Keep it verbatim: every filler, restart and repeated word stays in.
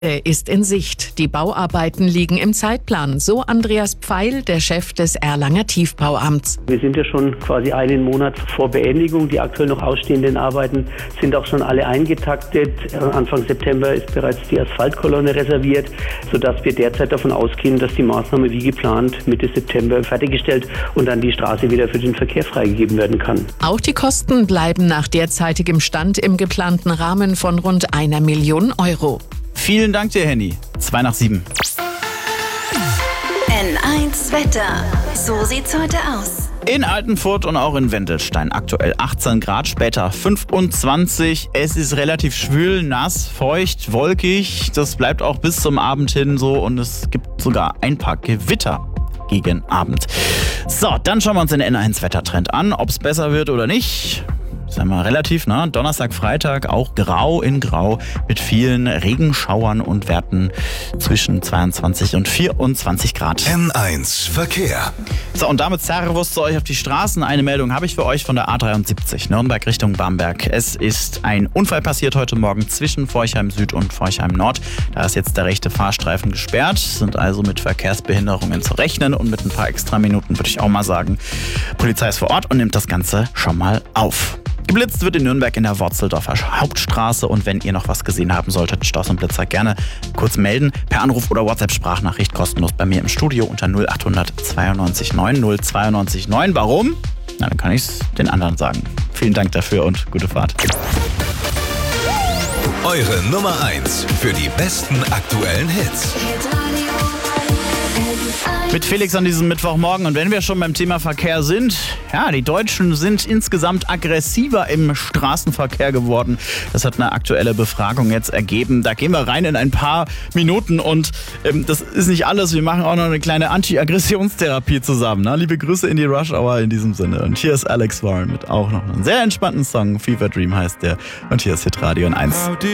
Ist in Sicht. Die Bauarbeiten liegen im Zeitplan, so Andreas Pfeil, der Chef des Erlanger Tiefbauamts. Wir sind ja schon quasi einen Monat vor Beendigung. Die aktuell noch ausstehenden Arbeiten sind auch schon alle eingetaktet. Anfang September ist bereits die Asphaltkolonne reserviert, sodass wir derzeit davon ausgehen, dass die Maßnahme wie geplant Mitte September fertiggestellt und dann die Straße wieder für den Verkehr freigegeben werden kann. Auch die Kosten bleiben nach derzeitigem Stand im geplanten Rahmen von rund einer Million Euro. Vielen Dank dir, Henny. Zwei nach sieben. N eins Wetter. So sieht's heute aus. In Altenfurt und auch in Wendelstein aktuell achtzehn Grad, später fünfundzwanzig. Es ist relativ schwül, nass, feucht, wolkig. Das bleibt auch bis zum Abend hin so und es gibt sogar ein paar Gewitter gegen Abend. So, dann schauen wir uns den N eins Wettertrend an, ob es besser wird oder nicht. Sagen wir relativ, ne? Donnerstag, Freitag auch grau in grau mit vielen Regenschauern und Werten zwischen zweiundzwanzig und vierundzwanzig Grad. N eins Verkehr. So, und damit Servus zu euch auf die Straßen. Eine Meldung habe ich für euch von der A dreiundsiebzig, Nürnberg Richtung Bamberg. Es ist ein Unfall passiert heute Morgen zwischen Forchheim Süd und Forchheim Nord. Da ist jetzt der rechte Fahrstreifen gesperrt, sind also mit Verkehrsbehinderungen zu rechnen und mit ein paar extra Minuten würde ich auch mal sagen. Polizei ist vor Ort und nimmt das Ganze schon mal auf. Geblitzt wird in Nürnberg in der Worzeldorfer Hauptstraße und wenn ihr noch was gesehen haben solltet, Stoß und Blitzer gerne kurz melden. Per Anruf oder WhatsApp-Sprachnachricht kostenlos bei mir im Studio unter null acht hundert zweiundneunzig neun null zweiundneunzig neun. Warum? Na, dann kann ich es den anderen sagen. Vielen Dank dafür und gute Fahrt. Eure Nummer eins für die besten aktuellen Hits. Mit Felix an diesem Mittwochmorgen. Und wenn wir schon beim Thema Verkehr sind, ja, die Deutschen sind insgesamt aggressiver im Straßenverkehr geworden. Das hat eine aktuelle Befragung jetzt ergeben. Da gehen wir rein in ein paar Minuten und ähm, das ist nicht alles. Wir machen auch noch eine kleine Anti-Aggressionstherapie zusammen. Ne? Liebe Grüße in die Rush Hour in diesem Sinne. Und hier ist Alex Warren mit auch noch einem sehr entspannten Song. Fever Dream heißt der. Und hier ist Hitradio eins.